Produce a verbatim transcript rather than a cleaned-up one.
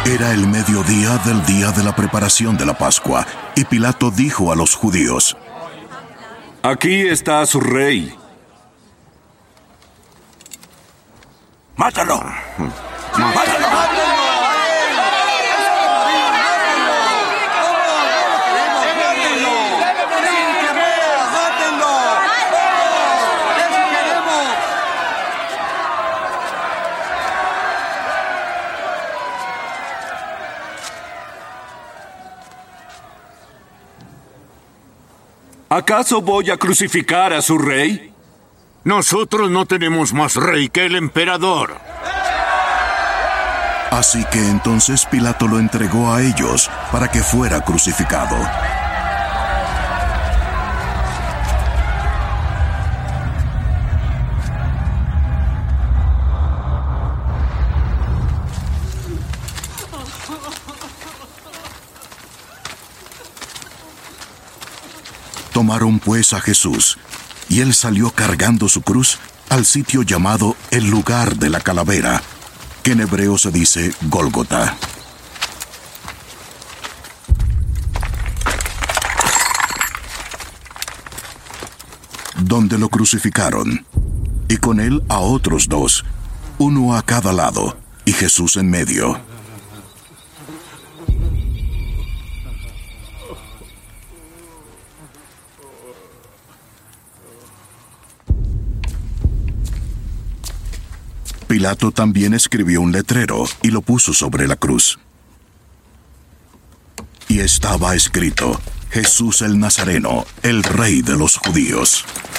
Era el mediodía del día de la preparación de la Pascua, y Pilato dijo a los judíos: Aquí está su rey. ¡Mátalo! ¡Mátalo! ¿Acaso voy a crucificar a su rey? Nosotros no tenemos más rey que el emperador. Así que entonces Pilato lo entregó a ellos para que fuera crucificado. Tomaron pues a Jesús, y él salió cargando su cruz al sitio llamado el lugar de la calavera, que en hebreo se dice Gólgota. Donde lo crucificaron, y con él a otros dos, uno a cada lado, y Jesús en medio. Pilato también escribió un letrero y lo puso sobre la cruz. Y estaba escrito: Jesús el Nazareno, el Rey de los Judíos.